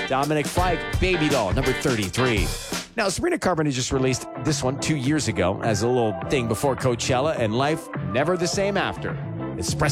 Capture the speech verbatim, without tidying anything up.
Dominic Fike, Baby Doll, number thirty-three. Now, Sabrina Carpenter just released this one two years ago as a little thing before Coachella, and life never the same after. Espresso